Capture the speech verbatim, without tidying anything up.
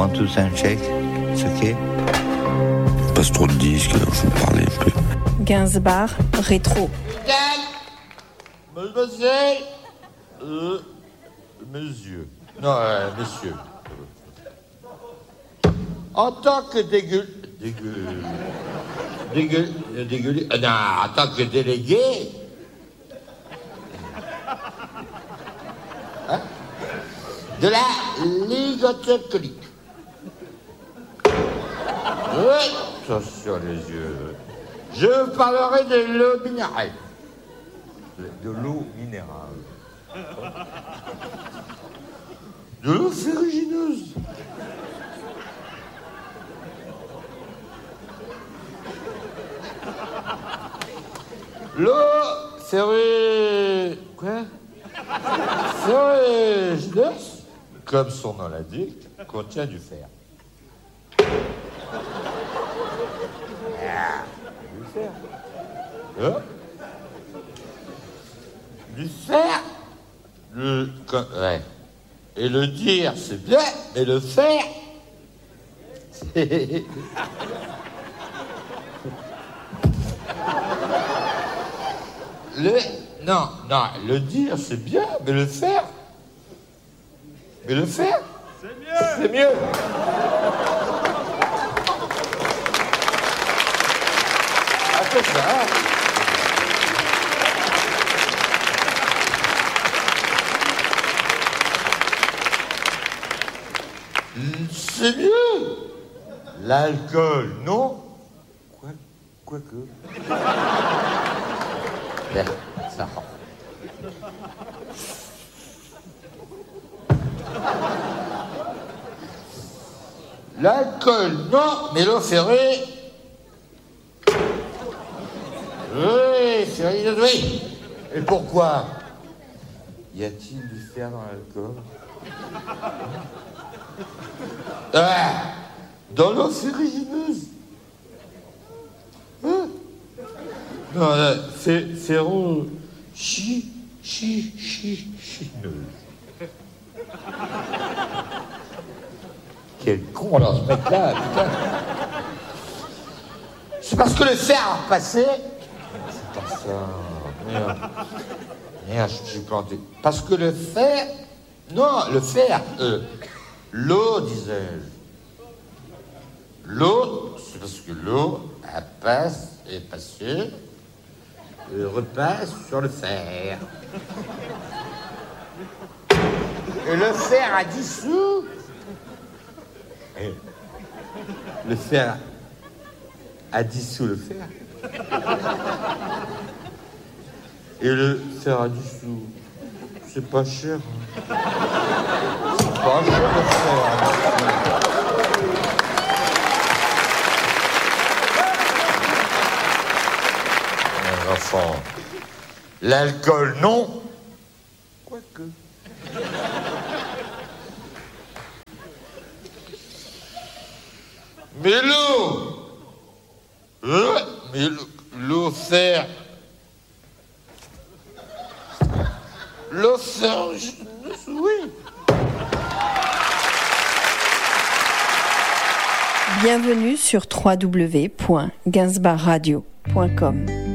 prend tous un chèque, c'est ok. Passe trop de disques, il faut parler un peu. Gainsbar rétro. Mademoiselle, euh, monsieur, non, euh, messieurs, en tant que dégueu, dégueu, dégueu, dégueu, euh, non, en tant que délégué, hein, de la Ligue alcoolique. Oui, ça sur les yeux. Je parlerai de l'eau minérale. De l'eau minérale. De l'eau ferrugineuse. L'eau ferrugineuse. Quoi? Ferrugineuse, comme son nom l'indique, contient du fer. Ah, du fer. Hein? Du fer, le, ouais. Et le dire, c'est bien, mais le faire, c'est... Le... Non, non, le dire, c'est bien, mais le faire... Mais le faire, c'est mieux. C'est mieux. Ah, c'est ça. C'est mieux. L'alcool, non? Quoi, quoi que. Ben, ça rend. L'alcool, non, mais l'eau ferrée. Oui, ferrée, oui. Et pourquoi? Y a-t-il du fer dans l'alcool? Ah, dans l'eau ferrugineuse. Hein? Non, là, fé, ferro... Chi... Chi... Chi... Chineuse. Quel con, alors, ce mec-là, putain. C'est parce que le fer a repassé. C'est pas ça. Merde. Merde, je suis planté. Parce que le fer... Non, le fer... Euh, l'eau, disais-je. L'eau, c'est parce que l'eau, elle passe, est passée, et repasse sur le fer. Et le fer a dissous. Et le fer a dissous le fer. Et le fer a dissous. C'est pas cher. Hein. C'est pas cher le fer. Mes enfants, l'alcool non. Quoique. Mais l'eau, euh, mais l'eau fer, l'eau fer, oui. Bienvenue sur w w w point gainsbar radio point com.